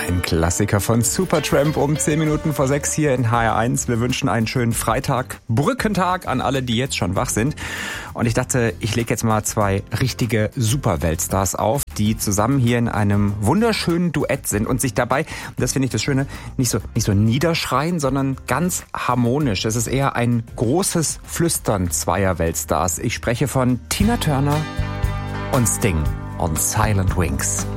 Ein Klassiker von Supertramp um 10 Minuten vor 6 hier in HR1. Wir wünschen einen schönen Freitag, Brückentag an alle, die jetzt schon wach sind. Und ich dachte, ich lege jetzt mal 2 richtige Superweltstars auf, die zusammen hier in einem wunderschönen Duett sind und sich dabei, und das finde ich das Schöne, nicht so niederschreien, sondern ganz harmonisch. Es ist eher ein großes Flüstern zweier Weltstars. Ich spreche von Tina Turner und Sting on Silent Wings.